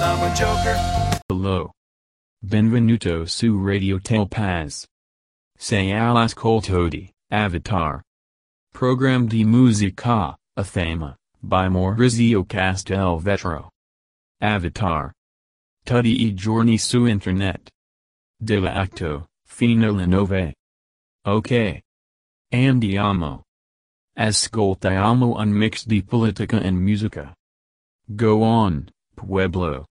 I'm a joker. Hello. Benvenuto su Radio Telpaz. Sei all'ascolto di Avatar. Program di musica, a thema, by Maurizio Castelvetro. Avatar. Tutti I giorni su internet. Dell'acto, fino alle 9. Ok. Andiamo. Ascoltiamo un mix di politica and musica. Go on, Pueblo.